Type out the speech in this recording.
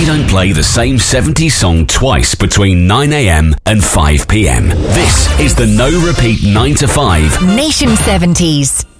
don't play the same 70s song twice between 9am and 5pm. This is the No Repeat 9 to 5 Nation 70s.